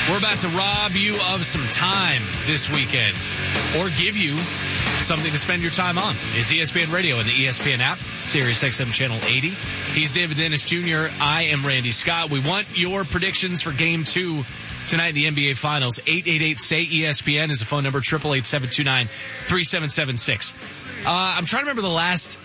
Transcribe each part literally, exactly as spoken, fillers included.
We're about to rob you of some time this weekend, or give you something to spend your time on. It's E S P N Radio and the E S P N app, Sirius X M Channel eighty. He's David Dennis Junior I am Randy Scott. We want your predictions for Game two tonight in the N B A Finals. eight eight eight, S A Y E S P N is the phone number, eight eight eight, seven two nine, three seven seven six. Uh, I'm trying to remember the last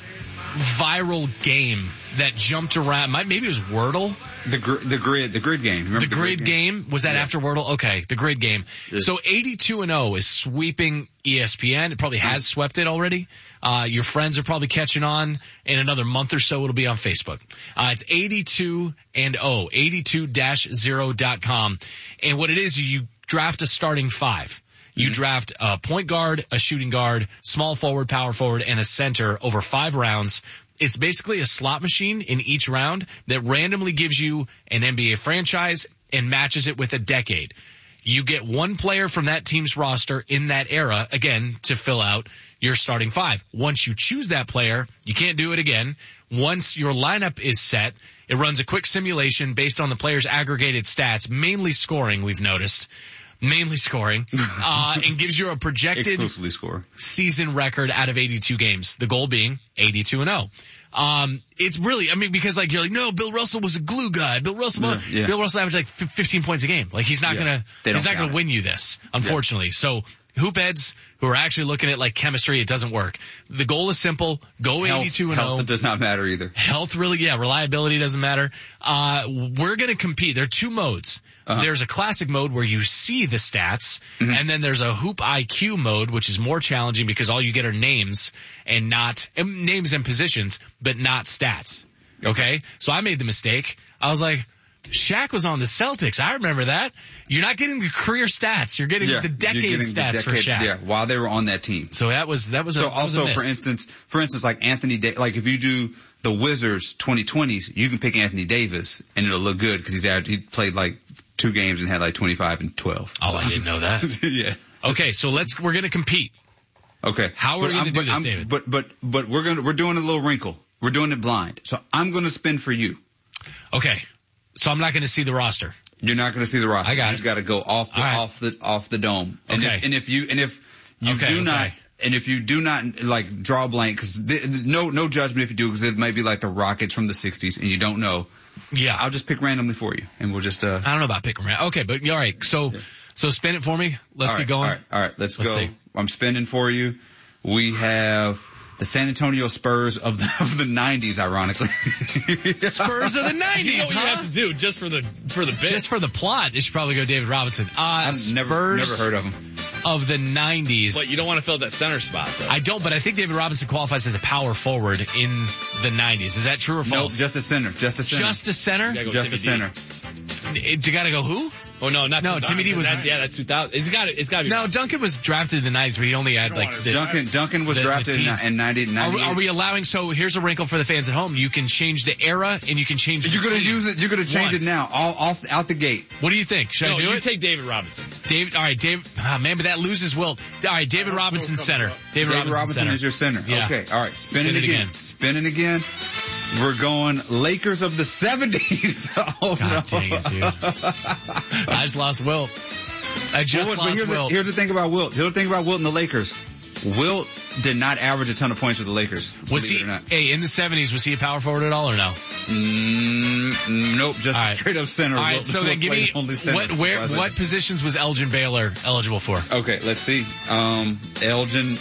viral game that jumped around. Maybe it was Wordle. The gr- the grid the grid game. Remember the, the grid, grid game? game was that yeah. after Wordle? Okay, the grid game. Yeah. So eighty-two and oh is sweeping E S P N. It probably has swept it already. Uh, your friends are probably catching on. In another month or so, it'll be on Facebook. Uh, it's eighty-two and oh, eighty-two dash zero dot com. And what it is, you draft a starting five. You mm-hmm. draft a point guard, a shooting guard, small forward, power forward, and a center over five rounds. It's basically a slot machine in each round that randomly gives you an N B A franchise and matches it with a decade. You get one player from that team's roster in that era, again, to fill out your starting five. Once you choose that player, you can't do it again. Once your lineup is set, it runs a quick simulation based on the player's aggregated stats, mainly scoring, we've noticed. Mainly scoring, uh, and gives you a projected exclusively score season record out of eighty-two games. The goal being eighty-two and oh. Um, it's really, I mean, because like you're like, no, Bill Russell was a glue guy. Bill Russell, yeah, yeah. Bill Russell averaged like fifteen points a game. Like he's not yeah, gonna, he's not gonna win you this, unfortunately. Yeah. So hoop heads who are actually looking at like chemistry, it doesn't work. The goal is simple. Go health, eighty-two and oh. Health does not matter either. Health really, yeah, reliability doesn't matter. Uh, we're gonna compete. There are two modes. Uh-huh. There's a classic mode where you see the stats, mm-hmm. and then there's a hoop I Q mode, which is more challenging because all you get are names and not, and names and positions, but not stats. Okay? So I made the mistake. I was like, Shaq was on the Celtics. I remember that. You're not getting the career stats. You're getting yeah, the decade getting stats the decade, for Shaq. Yeah, while they were on that team. So that was, that was a, so also, was a miss. for instance, for instance, like Anthony, da- like if you do the Wizards twenty twenties, you can pick Anthony Davis and it'll look good because he's had, he played like two games and had like twenty-five and twelve. Oh, so. I didn't know that. Yeah. Okay, so let's, we're going to compete. Okay. How are we going to do this, I'm, David? But, but, but we're going to, we're doing a little wrinkle. We're doing it blind. So I'm going to spin for you. Okay. So I'm not going to see the roster. You're not going to see the roster. I got you it. just got to go off the, right. off the, off the dome. And okay. If, and if you, and if you okay, do okay. not, and if you do not like draw a blank, because no, no judgment if you do, because it might be like the Rockets from the sixties and you don't know. Yeah. I'll just pick randomly for you and we'll just, uh. I don't know about picking random. Okay, but all right. So, yeah. so spin it for me. Let's right, get going. All right. All right. Let's, let's go. See. I'm spinning for you. We have the San Antonio Spurs of the, of the nineties, ironically. Spurs of the nineties, you know what huh? you have to do just for the, for the bit. Just for the plot. You should probably go David Robinson. Uh, I've Spurs never, never heard of him. Of the nineties. But you don't want to fill that center spot, though. I don't, but I think David Robinson qualifies as a power forward in the nineties. Is that true or false? No, just a center. Just a center. Just a center? Go just a center. It, you gotta go who? Oh no, not no. Timmy D was that's, yeah, that's two thousand. It's got it's got to be. No, Duncan was drafted in the nineties, but he only had like the, Duncan. Duncan was the, drafted the in ninety. Are, are we allowing? So here's a wrinkle for the fans at home. You can change the era and you can change. The you're gonna team use it. You're gonna change once. it now, all off out the gate. What do you think? Should no, I do you it? Take David Robinson. David. All right, David. Oh, man, but that loses Wilt. All right, David Robinson center. David, David Robinson, Robinson center. is your center. Yeah. Okay. All right. Spin, Spin it, it again. again. Spin it again. We're going Lakers of the seventies. Oh, God no. dang it, dude. I just lost Wilt. I just well, lost here's Wilt. The, here's the thing about Wilt. Here's the thing about Wilt and the Lakers. Wilt did not average a ton of points with the Lakers. Was he, hey, in the seventies, was he a power forward at all or no? Mm, nope, just right. straight up center. All right, Wilt, so then give me, what, where, what positions was Elgin Baylor eligible for? Okay, let's see. Um, Elgin,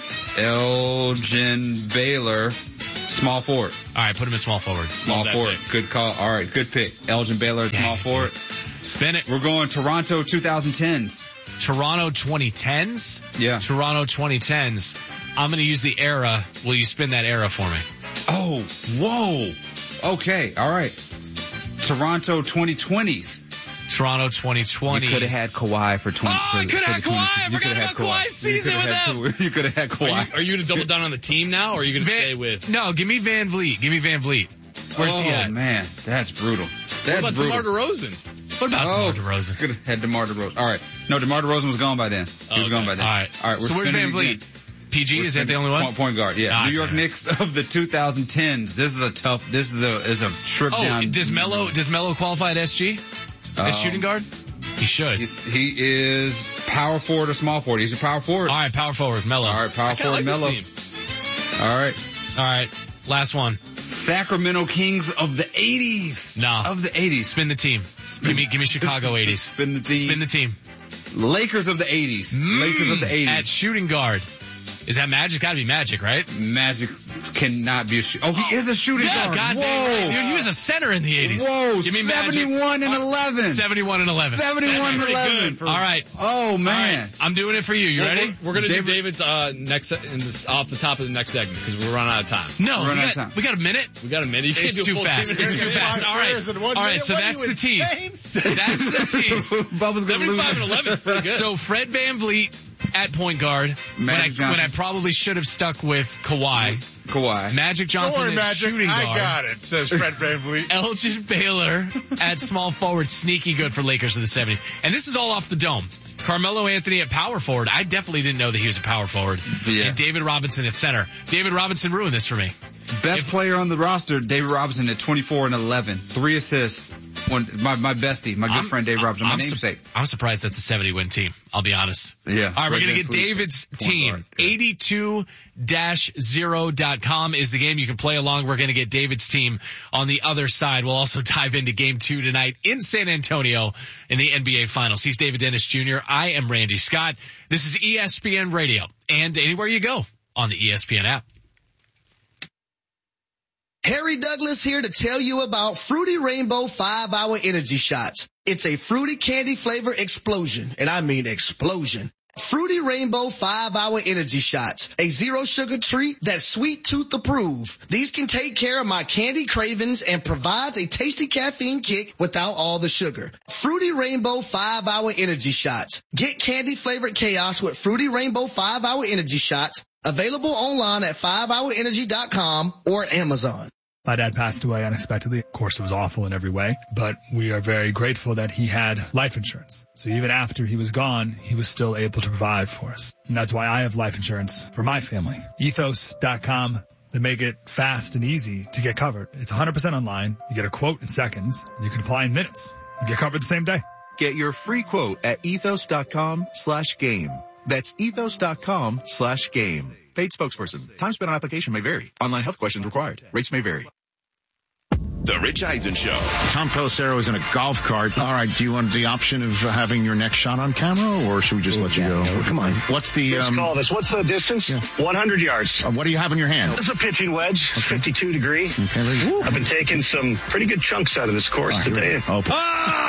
Elgin Baylor, small forward. All right, put him in small forward. Small forward. Pick. Good call. All right, good pick. Elgin Baylor, Dang, small forward. Spin it. We're going Toronto twenty tens. Toronto twenty tens? Yeah. Toronto twenty tens. I'm going to use the era. Will you spin that era for me? Oh, whoa. Okay, all right. Toronto twenty twenties. Toronto twenty twenties. You could have had Kawhi for twenty. Oh, I could have had Kawhi. I forgot about Kawhi's season with them. You could have had Kawhi. Are you, are you going to double down on the team now, or are you going to stay with? No, give me Van Vliet. Give me Van Vliet. Where's oh, he at? Oh man, that's brutal. That's what about brutal. DeMar DeRozan? What about oh, DeMar DeRozan? Could have had DeMar DeRozan. All right. No, DeMar DeRozan was gone by then. He okay. was gone by then. All right. All right. We're so where's Van Vliet? P G, we're is that the only one? Point, point guard, yeah. Ah, New York damn. Knicks of the twenty tens. This is a tough, this is a, is a trip oh, down. does Melo, does Melo qualify at S G? Um, As shooting guard? He should. He's, he is power forward or small forward. He's a power forward. All right, power forward, Melo. All right, power forward, like Melo. All right. All right, last one. Sacramento Kings of the eighties. No. Of the eighties. Spin the team. Give me, give me Chicago eighties. Spin the team. Spin the team. Lakers of the eighties. Mm, Lakers of the eighties. At shooting guard. Is that Magic? Gotta be Magic, right? Magic cannot be a shoot. Oh, he is a shooting Yeah, guard. God Whoa. damn, dude, he was a center in the eighties. Whoa, Give me Magic. seventy-one and eleven. seventy-one and eleven. seventy-one and eleven. All right. Oh, man. All right. I'm doing it for you. You We're, ready? We're, we're gonna David- do David's uh, next se- in this, off the top of the next segment because we're running out of time. No, We're we running out got, of time. we got a minute. We got a minute. You can't It's do a too full fast. team in It's too here. fast. All right. All right, so that's the tease. That's the tease. Bubba's gonna lose. seventy-five and eleven is pretty good. So Fred VanVleet at point guard. When I, Magic Johnson. when I probably should have stuck with Kawhi. Kawhi. Magic Don't Johnson worry, at Magic. shooting I guard. got it, says Fred VanVleet. Elgin Baylor at small forward, sneaky good for Lakers of the seventies. And this is all off the dome. Carmelo Anthony at power forward. I definitely didn't know that he was a power forward. Yeah. And David Robinson at center. David Robinson ruined this for me. Best player on the roster, David Robinson at twenty-four and eleven. Three assists. One, my, my bestie, my good I'm- friend David Robinson, my I'm su- namesake. I'm surprised that's a seventy win team. I'll be honest. Yeah. All right, we're Fred going to get VanVleet, David's point team. guard, yeah. eighty-two dash zero dot com is the game. You can play along. We're going to get David's team on the other side. We'll also dive into game two tonight in San Antonio in the N B A Finals. He's David Dennis Junior I am Randy Scott. This is E S P N Radio and anywhere you go on the E S P N app. Harry Douglas here to tell you about Fruity Rainbow five hour Energy Shots. It's a fruity candy flavor explosion, and I mean explosion. Fruity Rainbow five hour Energy Shots, a zero sugar treat that's sweet tooth approved. These can take care of my candy cravings and provides a tasty caffeine kick without all the sugar. Fruity Rainbow five hour Energy Shots. Get candy flavored chaos with Fruity Rainbow five hour Energy Shots. Available online at five hour energy dot com or Amazon. My dad passed away unexpectedly. Of course, it was awful in every way, but we are very grateful that he had life insurance. So even after he was gone, he was still able to provide for us. And that's why I have life insurance for my family. ethos dot com. They make it fast and easy to get covered. It's one hundred percent online. You get a quote in seconds, and you can apply in minutes and get covered the same day. Get your free quote at ethos dot com slash game. That's ethos dot com slash game. Paid spokesperson. Time spent on application may vary. Online health questions required. Rates may vary. The Rich Eisen Show. Tom Pelissero is in a golf cart. All right, do you want the option of uh, having your next shot on camera, or should we just let you go? Come on. What's the... Let's Um, call this. What's the distance? Yeah. one hundred yards. uh, what do you have in your hand? This is a pitching wedge, fifty-two degree. Okay, very good. I've been taking some pretty good chunks out of this course All right, here we today. go. Oh,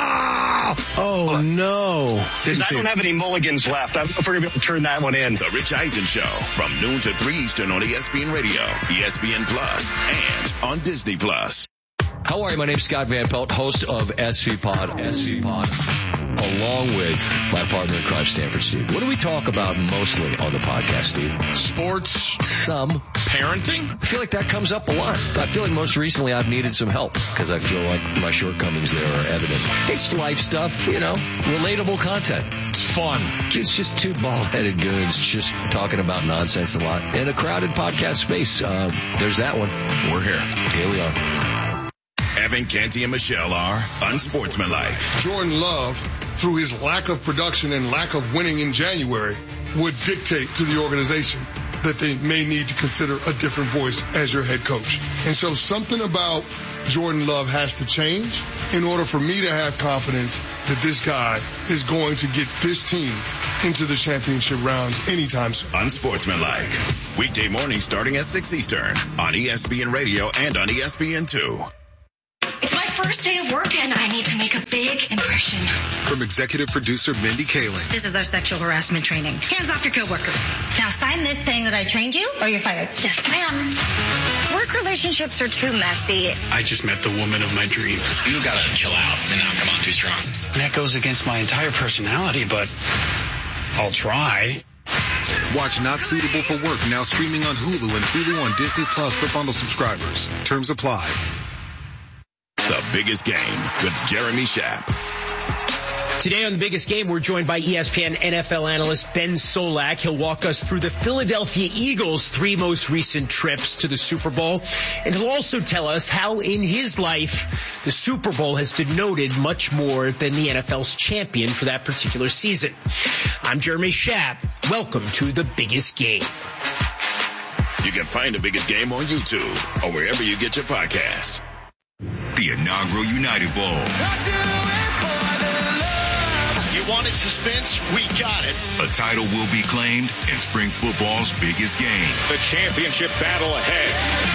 Ah! oh no. Didn't I see don't it. have any mulligans left. I'm afraid to be able to turn that one in. The Rich Eisen Show from noon to three Eastern on E S P N Radio, E S P N Plus, and on Disney Plus. How are you? My name's Scott Van Pelt, host of S V Pod, S V Pod, along with my partner in crime, Stanford Steve. What do we talk about mostly on the podcast, Steve? Sports, Some. parenting. I feel like that comes up a lot. I feel like most recently I've needed some help because I feel like my shortcomings there are evident. It's life stuff, you know, relatable content. It's fun. It's just two bald-headed goons just talking about nonsense a lot in a crowded podcast space. Uh, there's that one. We're here. Here we are. Evan, Canty, and Michelle are unsportsmanlike. Jordan Love, through his lack of production and lack of winning in January, would dictate to the organization that they may need to consider a different voice as your head coach. And so something about Jordan Love has to change in order for me to have confidence that this guy is going to get this team into the championship rounds anytime soon. Unsportsmanlike. Weekday mornings starting at six Eastern on E S P N Radio and on E S P N two. It's my first day of work and I need to make a big impression. From executive producer Mindy Kaling. This is our sexual harassment training. Hands off your coworkers. Now sign this saying that I trained you or you're fired. Yes, ma'am. Work relationships are too messy. I just met the woman of my dreams. You gotta chill out and not come on too strong. And that goes against my entire personality, but I'll try. Watch Not Suitable for Work now streaming on Hulu and Hulu on Disney Plus for bundle subscribers. Terms apply. The biggest game with Jeremy Schaap. Today on The Biggest Game, we're joined by E S P N N F L analyst Ben Solak. He'll walk us through the Philadelphia Eagles' three most recent trips to the Super Bowl. And he'll also tell us how in his life, the Super Bowl has denoted much more than the N F L's champion for that particular season. I'm Jeremy Schaap. Welcome to The Biggest Game. You can find The Biggest Game on YouTube or wherever you get your podcasts. The inaugural United Bowl. You wanted suspense? We got it. A title will be claimed in spring football's biggest game. The championship battle ahead.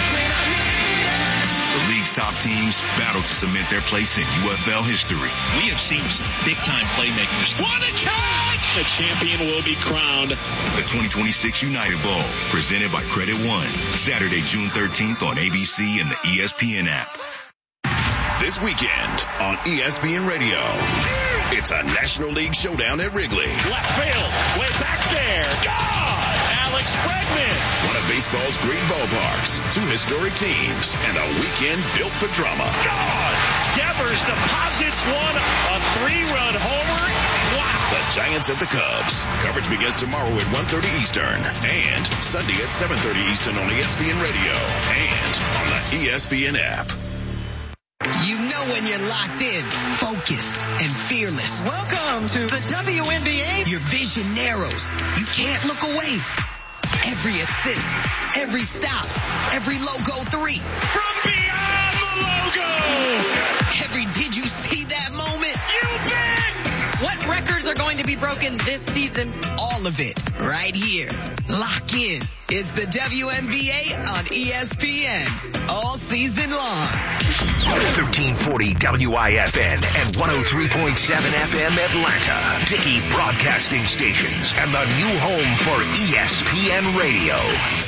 The league's top teams battle to cement their place in U F L history. We have seen some big-time playmakers. What a catch! The champion will be crowned. The twenty twenty-six United Bowl, presented by Credit One. Saturday, June thirteenth on A B C and the E S P N app. This weekend on E S P N Radio, it's a National League showdown at Wrigley. Left field, way back there. God! Alex Bregman. One of baseball's great ballparks, two historic teams, and a weekend built for drama. God! Devers deposits one, a three-run homer. Wow! The Giants at the Cubs. Coverage begins tomorrow at one thirty Eastern and Sunday at seven thirty Eastern on E S P N Radio and on the E S P N app. You know when you're locked in, focused, and fearless. Welcome to the W N B A. Your vision narrows. You can't look away. Every assist, every stop, every logo three. From beyond the logo. Every did you see that moment? You bet. What records are going to be broken this season? All of it right here. Lock in. It's the W N B A on E S P N all season long. thirteen forty W I F N and one oh three point seven F M Atlanta. Dickey Broadcasting Stations and the new home for E S P N Radio.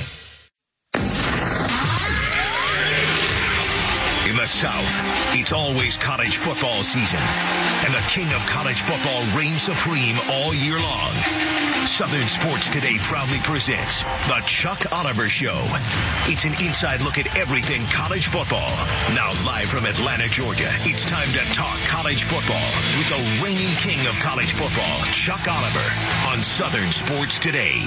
In the South, it's always college football season, and the king of college football reigns supreme all year long. Southern Sports Today proudly presents The Chuck Oliver Show. It's an inside look at everything college football. Now live from Atlanta, Georgia, it's time to talk college football with the reigning king of college football, Chuck Oliver, on Southern Sports Today.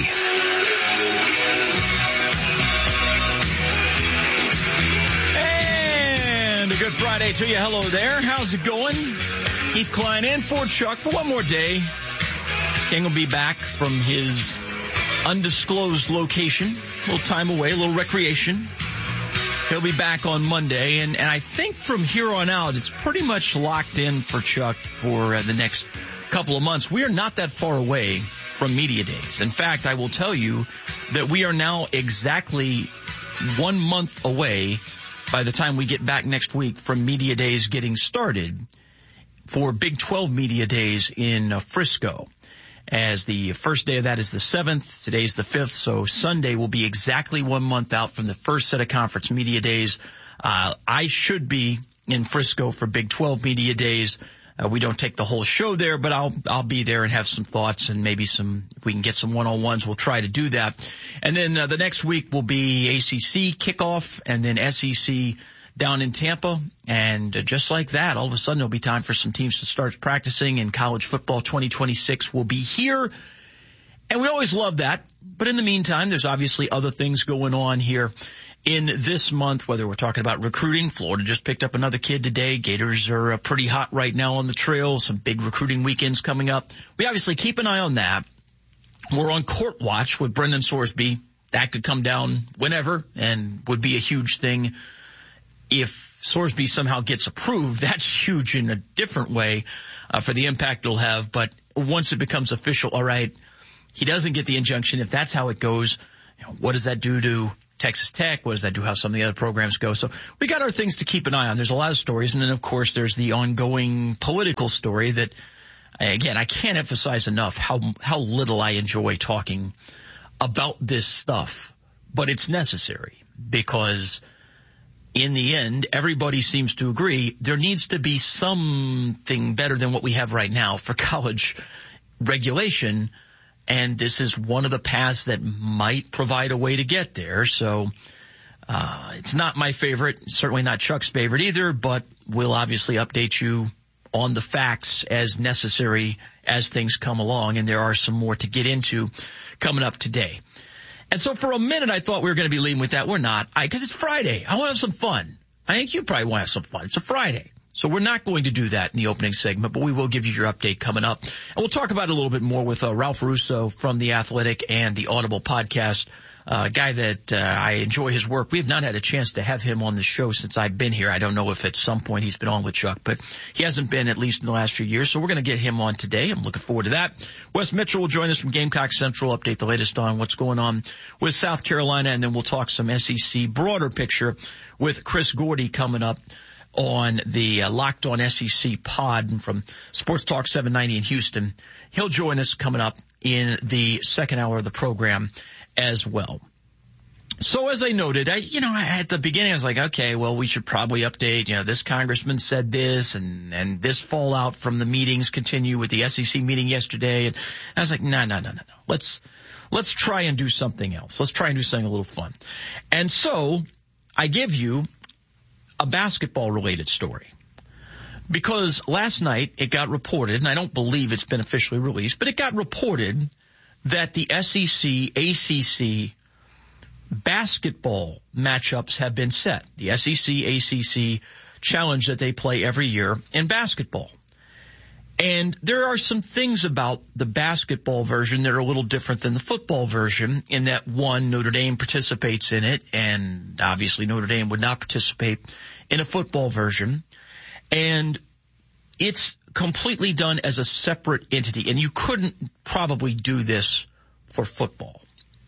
And a good Friday to you. Hello there. How's it going? Heath Klein in for Chuck for one more day. King will be back from his undisclosed location. A little time away, a little recreation. He'll be back on Monday, and, and I think from here on out, it's pretty much locked in for Chuck for uh, the next couple of months. We are not that far away from Media Days. In fact, I will tell you that we are now exactly one month away by the time we get back next week from Media Days getting started for Big twelve Media Days in uh, Frisco. As the first day of that is the seventh, today's the fifth, so Sunday will be exactly one month out from the first set of conference media days. Uh, I should be in Frisco for Big twelve Media Days. Uh, we don't take the whole show there, but I'll I'll be there and have some thoughts and maybe some, if we can get some one-on-ones, we'll try to do that. And then uh, the next week will be A C C kickoff and then S E C down in Tampa, and uh, just like that, all of a sudden there'll be time for some teams to start practicing, and college football twenty twenty-six will be here. And we always love that. But in the meantime, there's obviously other things going on here in this month, whether we're talking about recruiting. Florida just picked up another kid today. Gators are uh, pretty hot right now on the trail. Some big recruiting weekends coming up. We obviously keep an eye on that. We're on court watch with Brendan Sorsby. That could come down whenever and would be a huge thing. If Sorsby somehow gets approved, that's huge in a different way uh, for the impact it'll have. But once it becomes official, all right, he doesn't get the injunction. If that's how it goes, you know, what does that do to Texas Tech? What does that do how some of the other programs go? So we got our things to keep an eye on. There's a lot of stories. And then, of course, there's the ongoing political story that, again, I can't emphasize enough how how little I enjoy talking about this stuff. But it's necessary because in the end, everybody seems to agree there needs to be something better than what we have right now for college regulation. And this is one of the paths that might provide a way to get there. So uh it's not my favorite, certainly not Chuck's favorite either, but we'll obviously update you on the facts as necessary as things come along, and there are some more to get into coming up today. And so for a minute, I thought we were going to be leading with that. We're not, because it's Friday. I want to have some fun. I think you probably want to have some fun. It's a Friday. So we're not going to do that in the opening segment, but we will give you your update coming up. And we'll talk about it a little bit more with uh, Ralph Russo from The Athletic and the Audible podcast, a uh, guy that uh, I enjoy his work. We have not had a chance to have him on the show since I've been here. I don't know if at some point he's been on with Chuck, but he hasn't been at least in the last few years. So we're going to get him on today. I'm looking forward to that. Wes Mitchell will join us from Gamecock Central, update the latest on what's going on with South Carolina, and then we'll talk some S E C broader picture with Chris Gordy coming up on the uh, Locked On S E C pod from Sports Talk seven ninety in Houston. He'll join us coming up in the second hour of the program as well. So as I noted, I, you know, at the beginning I was like, okay, well, we should probably update, you know, this congressman said this and, and this fallout from the meetings continue with the S E C meeting yesterday. And I was like, no, no, no, no, no. Let's, let's try and do something else. Let's try and do something a little fun. And so I give you a basketball-related story. Because last night it got reported, and I don't believe it's been officially released, but it got reported that the S E C, A C C basketball matchups have been set. The S E C, A C C challenge that they play every year in basketball. And there are some things about the basketball version that are a little different than the football version in that, one, Notre Dame participates in it, and obviously Notre Dame would not participate in a football version. And it's completely done as a separate entity, and you couldn't probably do this for football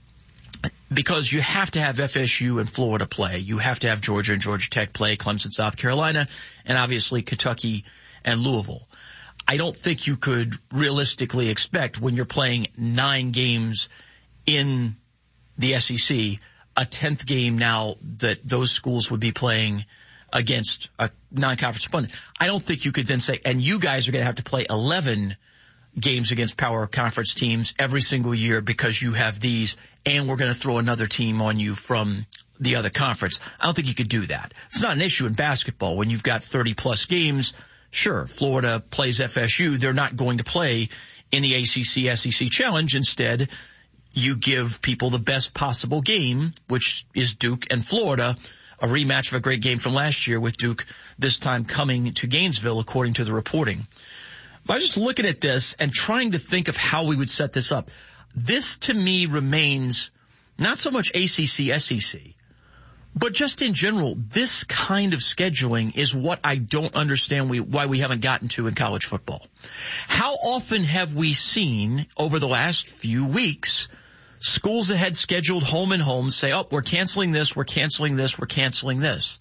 because you have to have F S U and Florida play. You have to have Georgia and Georgia Tech play, Clemson, South Carolina, and obviously Kentucky and Louisville. I don't think you could realistically expect when you're playing nine games in the S E C, a tenth game now that those schools would be playing against a non-conference opponent. I don't think you could then say, and you guys are going to have to play eleven games against power conference teams every single year because you have these, and we're going to throw another team on you from the other conference. I don't think you could do that. It's not an issue in basketball when you've got thirty plus games. Sure, Florida plays F S U. They're not going to play in the A C C S E C Challenge. Instead, you give people the best possible game, which is Duke and Florida, a rematch of a great game from last year with Duke this time coming to Gainesville, according to the reporting. But I was just looking at this and trying to think of how we would set this up. This, to me, remains not so much A C C S E C, but just in general, this kind of scheduling is what I don't understand we, why we haven't gotten to in college football. How often have we seen over the last few weeks schools that had scheduled home and home say, oh, we're canceling this, we're canceling this, we're canceling this?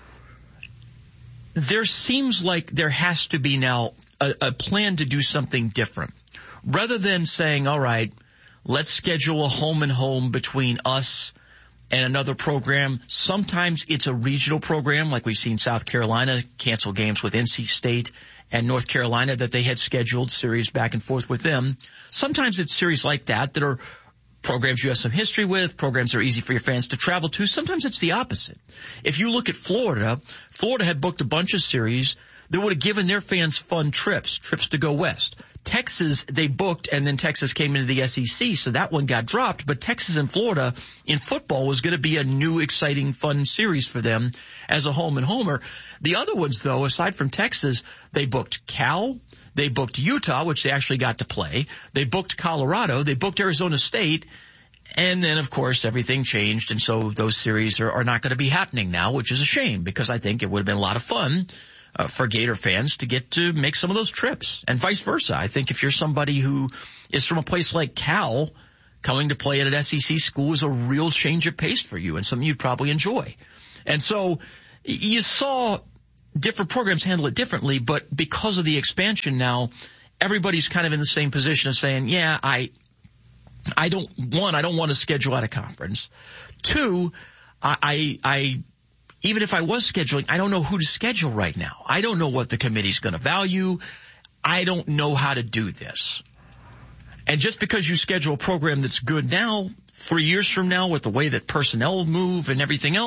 There seems like there has to be now a, a plan to do something different. Rather than saying, all right, let's schedule a home and home between us and another program. Sometimes it's a regional program, like we've seen South Carolina cancel games with N C State and North Carolina that they had scheduled series back and forth with them. Sometimes it's series like that that are programs you have some history with, programs that are easy for your fans to travel to. Sometimes it's the opposite. If you look at Florida, Florida had booked a bunch of series that would have given their fans fun trips, trips to go west. Texas, they booked, and then Texas came into the S E C, so that one got dropped. But Texas and Florida in football was going to be a new, exciting, fun series for them as a home and homer. The other ones, though, aside from Texas, they booked Cal, they booked Utah, which they actually got to play. They booked Colorado, they booked Arizona State, and then, of course, everything changed, and so those series are, are not going to be happening now, which is a shame because I think it would have been a lot of fun Uh, for Gator fans to get to make some of those trips, and vice versa. I think if you're somebody who is from a place like Cal, coming to play at an S E C school is a real change of pace for you and something you'd probably enjoy. And so you saw different programs handle it differently, but because of the expansion now, everybody's kind of in the same position of saying, yeah, I, I don't, one, I don't want to schedule out a conference. Two, I, I, I even if I was scheduling, I don't know who to schedule right now. I don't know what the committee's going to value. I don't know how to do this. And just because you schedule a program that's good now, three years from now with the way that personnel move and everything else,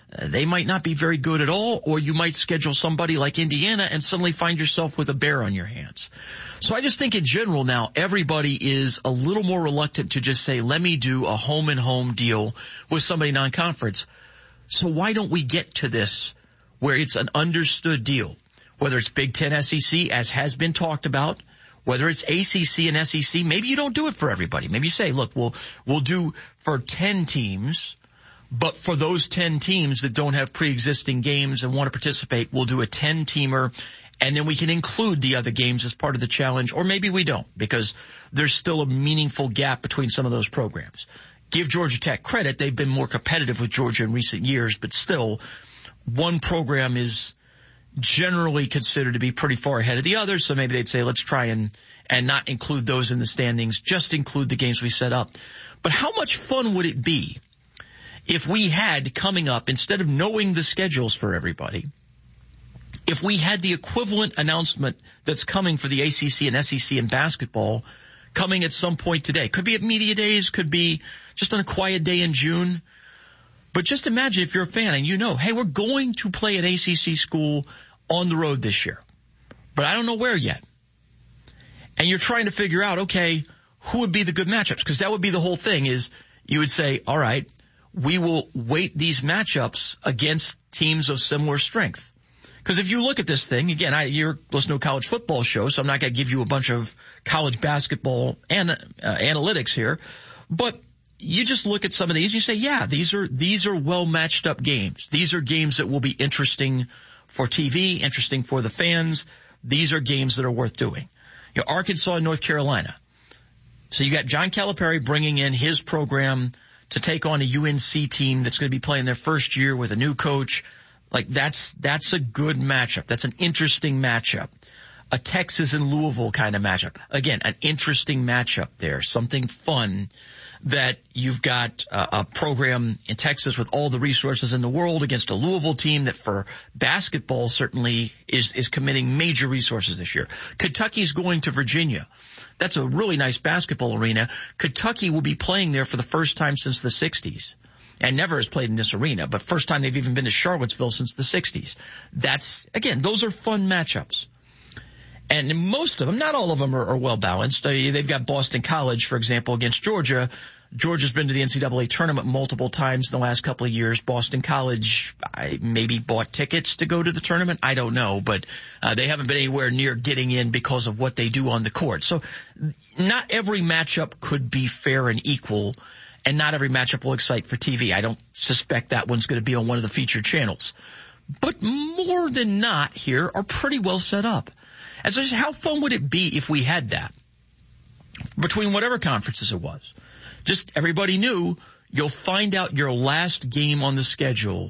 uh, they might not be very good at all, or you might schedule somebody like Indiana and suddenly find yourself with a bear on your hands. So I just think in general now, everybody is a little more reluctant to just say, let me do a home and home deal with somebody non-conference. So why don't we get to this where it's an understood deal, whether it's Big Ten S E C, as has been talked about, whether it's A C C and S E C. Maybe you don't do it for everybody. Maybe you say, look, we'll, we'll do for ten teams, but for those ten teams that don't have pre-existing games and want to participate, we'll do a ten-teamer, and then we can include the other games as part of the challenge, or maybe we don't, because there's still a meaningful gap between some of those programs. Give Georgia Tech credit. They've been more competitive with Georgia in recent years, but still, one program is generally considered to be pretty far ahead of the others, so maybe they'd say, let's try and, and not include those in the standings, just include the games we set up. But how much fun would it be if we had coming up, instead of knowing the schedules for everybody, if we had the equivalent announcement that's coming for the A C C and S E C in basketball coming at some point today? Could be at media days, could be just on a quiet day in June. But just imagine if you're a fan and you know, hey, we're going to play an A C C school on the road this year, but I don't know where yet. And you're trying to figure out, okay, who would be the good matchups? Because that would be the whole thing, is you would say, all right, we will weight these matchups against teams of similar strength. Because if you look at this thing, again, I, you're listening to a college football show, so I'm not going to give you a bunch of college basketball an, uh, analytics here, but you just look at some of these and you say, yeah, these are, these are well matched up games. These are games that will be interesting for T V, interesting for the fans. These are games that are worth doing. You know, Arkansas and North Carolina. So you got John Calipari bringing in his program to take on a U N C team that's going to be playing their first year with a new coach. Like that's, that's a good matchup. That's an interesting matchup. A Texas and Louisville kind of matchup. Again, an interesting matchup there. Something fun that you've got a, a program in Texas with all the resources in the world against a Louisville team that for basketball certainly is, is committing major resources this year. Kentucky's going to Virginia. That's a really nice basketball arena. Kentucky will be playing there for the first time since the sixties. And never has played in this arena, but first time they've even been to Charlottesville since the sixties. That's, again, those are fun matchups. And most of them, not all of them are, are well balanced. Uh, they've got Boston College, for example, against Georgia. Georgia's been to the N C double A tournament multiple times in the last couple of years. Boston College, I maybe bought tickets to go to the tournament. I don't know, but uh, they haven't been anywhere near getting in because of what they do on the court. So not every matchup could be fair and equal, and not every matchup will excite for T V. I don't suspect that one's going to be on one of the featured channels. But more than not here are pretty well set up. And so just how fun would it be if we had that between whatever conferences it was? Just everybody knew you'll find out your last game on the schedule,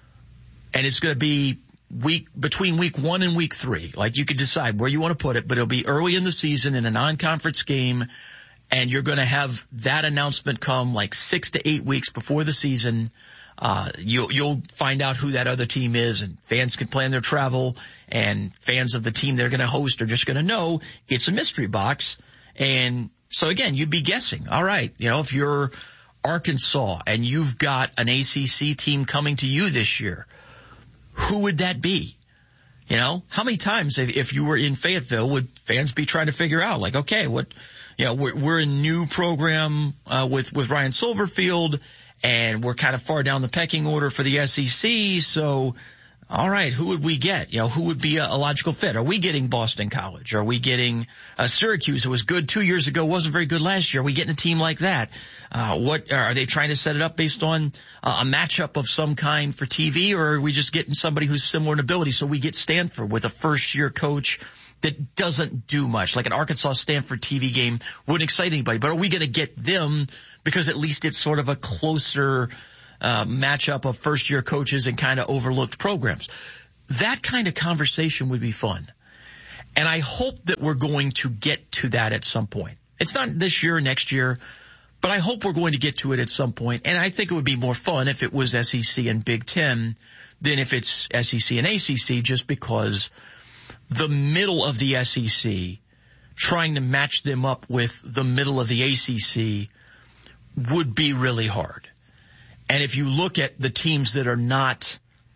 and it's going to be week between week one and week three. Like you could decide where you want to put it, but it'll be early in the season in a non-conference game, and you're going to have that announcement come like six to eight weeks before the season. Uh, you'll, you'll find out who that other team is, and fans can plan their travel, and fans of the team they're going to host are just going to know it's a mystery box. And so again, you'd be guessing. All right, you know, if you're Arkansas and you've got an A C C team coming to you this year, who would that be? You know, how many times if, if you were in Fayetteville would fans be trying to figure out, like, okay, what, you know, we're, we're a new program, uh, with, with Ryan Silverfield, and we're kind of far down the pecking order for the S E C. So, all right, who would we get? You know, who would be a, a logical fit? Are we getting Boston College? Are we getting uh, Syracuse, who was good two years ago, wasn't very good last year? Are we getting a team like that? Uh, what are they trying to set it up based on uh, a matchup of some kind for T V, or are we just getting somebody who's similar in ability? So we get Stanford with a first-year coach that doesn't do much, like an Arkansas-Stanford T V game wouldn't excite anybody. But are we going to get them because at least it's sort of a closer uh, matchup of first-year coaches and kind of overlooked programs? That kind of conversation would be fun. And I hope that we're going to get to that at some point. It's not this year or next year, but I hope we're going to get to it at some point. And I think it would be more fun if it was S E C and Big Ten than if it's S E C and A C C, just because the middle of the S E C, trying to match them up with the middle of the A C C would be really hard. And if you look at the teams that are not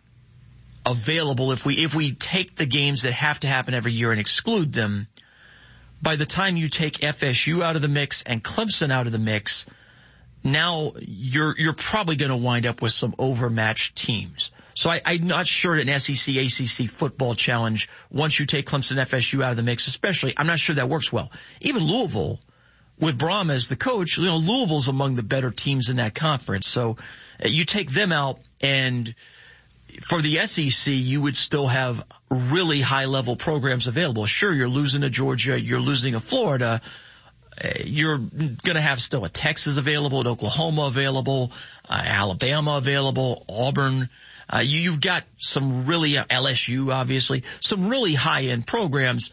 available, if we, if we take the games that have to happen every year and exclude them, by the time you take F S U out of the mix and Clemson out of the mix, now you're, you're probably going to wind up with some overmatched teams. So I, I'm not sure that an S E C A C C football challenge, once you take Clemson F S U out of the mix especially, I'm not sure that works well. Even Louisville, with Braum as the coach, you know, Louisville's among the better teams in that conference. So uh, you take them out, and for the S E C, you would still have really high-level programs available. Sure, you're losing to Georgia, you're losing to Florida. Uh, you're going to have still a Texas available, an Oklahoma available, uh, Alabama available, Auburn. Uh, you, you've got some really, uh, L S U obviously, some really high-end programs.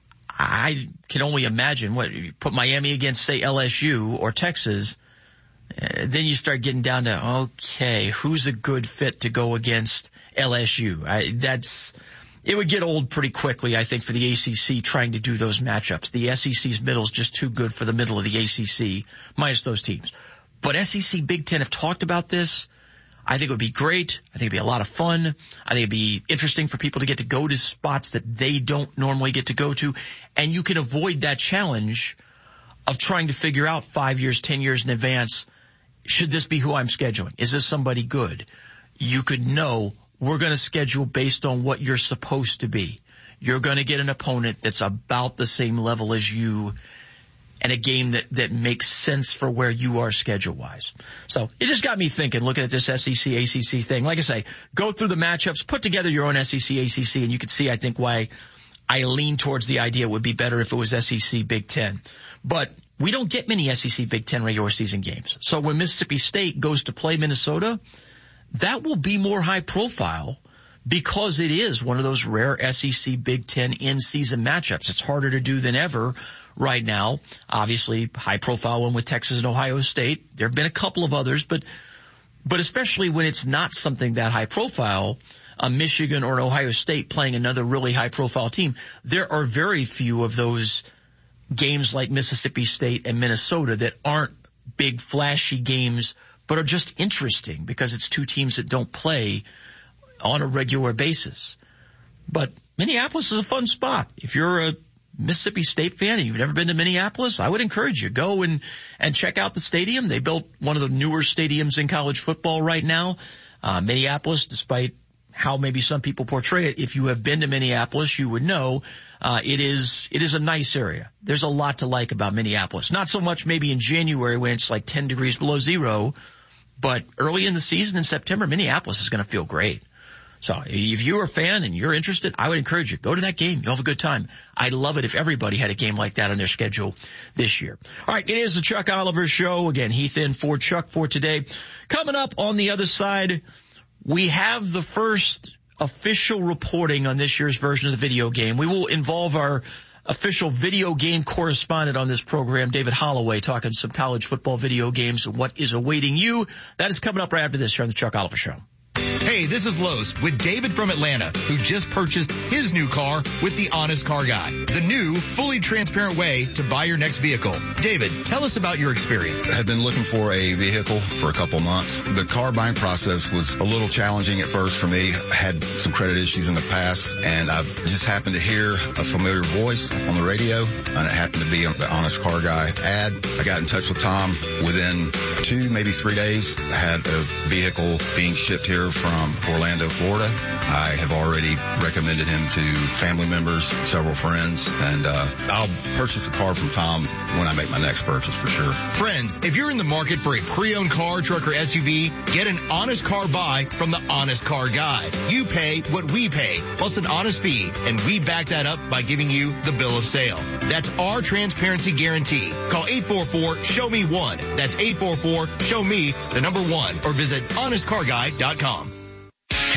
I can only imagine what, you put Miami against, say, L S U or Texas, uh, then you start getting down to, okay, who's a good fit to go against L S U? I, that's, it would get old pretty quickly, I think, for the A C C trying to do those matchups. The S E C's middle is just too good for the middle of the A C C, minus those teams. But S E C, Big Ten have talked about this. I think it would be great. I think it'd be a lot of fun. I think it'd be interesting for people to get to go to spots that they don't normally get to go to. And you can avoid that challenge of trying to figure out five years, ten years in advance, should this be who I'm scheduling? Is this somebody good? You could know we're going to schedule based on what you're supposed to be. You're going to get an opponent that's about the same level as you, and a game that, that makes sense for where you are schedule-wise. So it just got me thinking, looking at this S E C A C C thing. Like I say, go through the matchups, put together your own S E C A C C, and you can see, I think, why I lean towards the idea it would be better if it was S E C Big Ten. But we don't get many S E C Big Ten regular season games. So when Mississippi State goes to play Minnesota, that will be more high profile because it is one of those rare S E C Big Ten in-season matchups. It's harder to do than ever right now. Obviously, high-profile one with Texas and Ohio State. There have been a couple of others, but but especially when it's not something that high-profile, a Michigan or an Ohio State playing another really high-profile team, there are very few of those games like Mississippi State and Minnesota that aren't big, flashy games, but are just interesting because it's two teams that don't play on a regular basis. But Minneapolis is a fun spot. If you're a Mississippi State fan and you've never been to Minneapolis, I would encourage you, go and, and check out the stadium. They built one of the newer stadiums in college football right now. Uh, Minneapolis, despite how maybe some people portray it, if you have been to Minneapolis, you would know, uh, it is, it is a nice area. There's a lot to like about Minneapolis. Not so much maybe in January when it's like ten degrees below zero, but early in the season in September, Minneapolis is going to feel great. So if you're a fan and you're interested, I would encourage you, go to that game. You'll have a good time. I'd love it if everybody had a game like that on their schedule this year. All right, it is the Chuck Oliver Show. Again, Heath in for Chuck for today. Coming up on the other side, we have the first official reporting on this year's version of the video game. We will involve our official video game correspondent on this program, David Holloway, talking some college football video games and what is awaiting you. That is coming up right after this here on the Chuck Oliver Show. Hey, this is Los with David from Atlanta, who just purchased his new car with the Honest Car Guy, the new, fully transparent way to buy your next vehicle. David, tell us about your experience. I had been looking for a vehicle for a couple months. The car buying process was a little challenging at first for me. I had some credit issues in the past, and I just happened to hear a familiar voice on the radio, and it happened to be the Honest Car Guy ad. I got in touch with Tom. Within two, maybe three days, I had a vehicle being shipped here from Orlando, Florida. I have already recommended him to family members, several friends, and uh, I'll purchase a car from Tom when I make my next purchase for sure. Friends, if you're in the market for a pre-owned car, truck, or S U V, get an honest car buy from the Honest Car Guy. You pay what we pay, plus an honest fee, and we back that up by giving you the bill of sale. That's our transparency guarantee. Call eight four four, show me one. That's eight four four, show me the number one, or visit honest car guy dot com.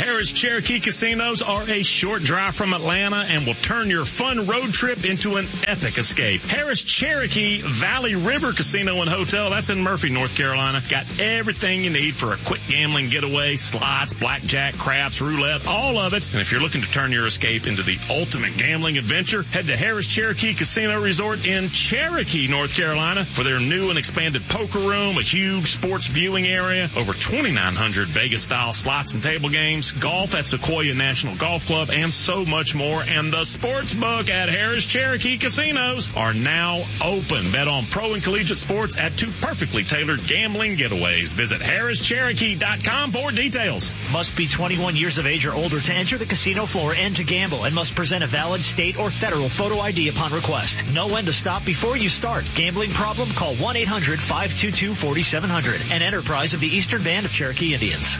Harris Cherokee Casinos are a short drive from Atlanta and will turn your fun road trip into an epic escape. Harris Cherokee Valley River Casino and Hotel, that's in Murphy, North Carolina. Got everything you need for a quick gambling getaway, slots, blackjack, craps, roulette, all of it. And if you're looking to turn your escape into the ultimate gambling adventure, head to Harris Cherokee Casino Resort in Cherokee, North Carolina for their new and expanded poker room, a huge sports viewing area, over twenty-nine hundred Vegas-style slots and table games, golf at Sequoia National Golf Club, and so much more. And the sports book at Harris Cherokee Casinos are now open. Bet on pro and collegiate sports at two perfectly tailored gambling getaways. Visit harris cherokee dot com for details. Must be twenty-one years of age or older to enter the casino floor and to gamble, and must present a valid state or federal photo I D upon request. Know when to stop before you start. Gambling problem? Call one eight hundred five two two four seven zero zero. An enterprise of the Eastern Band of Cherokee Indians.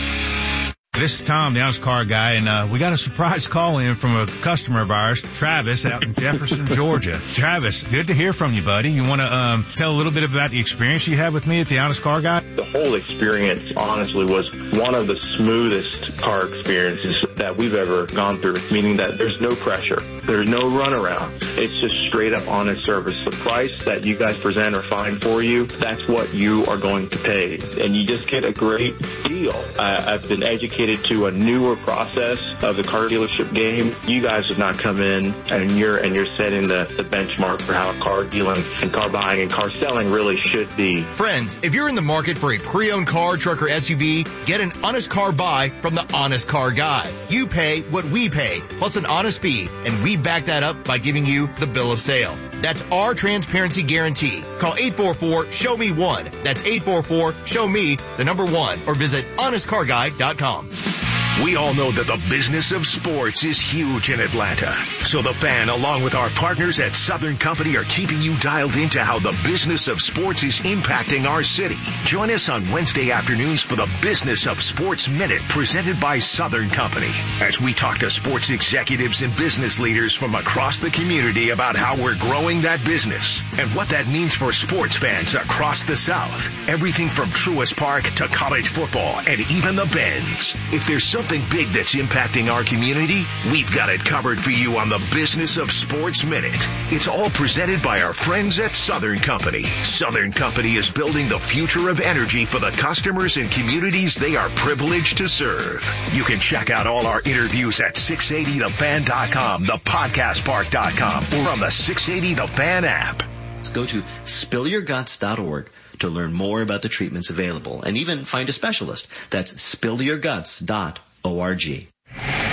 This is Tom, the honest car guy, and uh, we got a surprise call in from a customer of ours, Travis, out in Jefferson, Georgia. Travis, good to hear from you, buddy. You want to um, tell a little bit about the experience you had with me at the honest car guy? The whole experience, honestly, was one of the smoothest car experiences that we've ever gone through, meaning that there's no pressure. There's no runaround. It's just straight up honest service. The price that you guys present or find for you, that's what you are going to pay. And you just get a great deal. I, I've been educated to a newer process of the car dealership game. You guys have not come in and you're and you're setting the, the benchmark for how car dealing and car buying and car selling really should be. Friends, if you're in the market for a pre-owned car, truck, or S U V, get an honest car buy from the Honest Car Guy. You pay what we pay, plus an honest fee, and we back that up by giving you the bill of sale. That's our transparency guarantee. Call eight four four, show me one. That's eight four four, show me the number one, or visit honest car guy dot com. We all know that the business of sports is huge in Atlanta. So the Fan, along with our partners at Southern Company, are keeping you dialed into how the business of sports is impacting our city. Join us on Wednesday afternoons for the Business of Sports Minute, presented by Southern Company, as we talk to sports executives and business leaders from across the community about how we're growing that business and what that means for sports fans across the South. Everything from Truist Park to college football and even the Bends. If there's something big that's impacting our community, we've got it covered for you on the Business of Sports Minute. It's all presented by our friends at Southern Company. Southern Company is building the future of energy for the customers and communities they are privileged to serve. You can check out all our interviews at six eighty the fan dot com, the podcast park dot com, or on the six eighty the Fan app. Go to spill your guts dot org to learn more about the treatments available and even find a specialist. That's spill your guts dot org.